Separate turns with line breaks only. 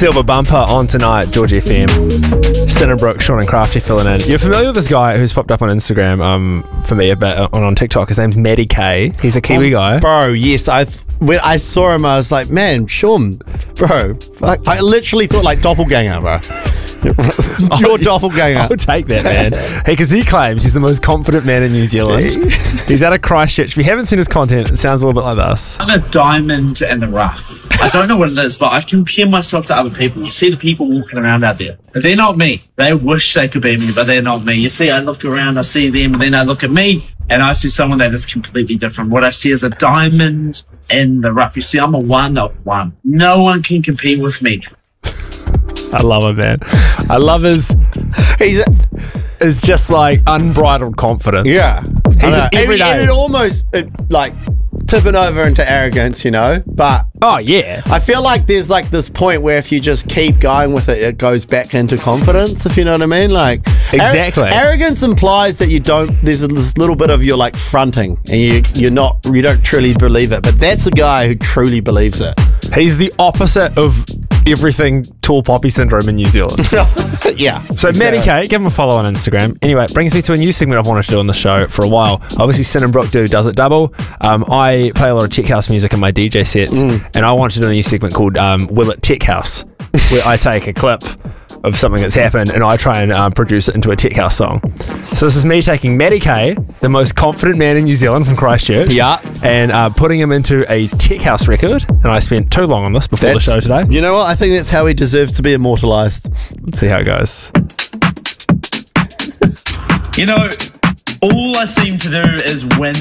Silver Bumper on tonight, George FM. Cinnabrook, Sean and Crafty filling in. You're familiar with this guy who's popped up on Instagram for me a bit on TikTok. His name's Maddie K. He's a Kiwi guy.
Bro, yes. When I saw him, I was like, man, Sean, bro. I literally thought like doppelganger, bro. Your doppelganger.
I'll take that, man. Hey, because he claims he's the most confident man in New Zealand. He's out of Christchurch. If you haven't seen his content, it sounds a little bit like this.
I'm a diamond in the rough. I don't know what it is, but I compare myself to other people. You see the people walking around out there. But they're not me. They wish they could be me, but they're not me. You see, I look around, I see them, and then I look at me, and I see someone that is completely different. What I see is a diamond in the rough. You see, I'm a one of one. No one can compete with me.
I love him, man. I love his just like unbridled confidence.
Yeah.
He just every day.
And it almost like tipping over into arrogance, you know? But
oh yeah.
I feel like there's like this point where if you just keep going with it, it goes back into confidence, if you know what I mean? Like
exactly.
Arrogance implies that you don't, there's this little bit of you're like fronting and you don't truly believe it. But that's a guy who truly believes it.
He's the opposite of everything tall poppy syndrome in New Zealand.
Yeah.
So Maddie K, give him a follow on Instagram. Anyway, it brings me to a new segment I've wanted to do on the show for a while. Obviously, Sin and Brooke do Does It Double. I play a lot of tech house music in my DJ sets, and I want to do a new segment called Will It Tech House, where I take a clip of something that's happened and I try and produce it into a tech house song. So this is me taking Maddie K, the most confident man in New Zealand from Christchurch, and putting him into a tech house record. And I spent too long on this before the show today.
You know what? I think that's how he deserves to be immortalised.
Let's see how it goes.
You know, all I seem to do is win.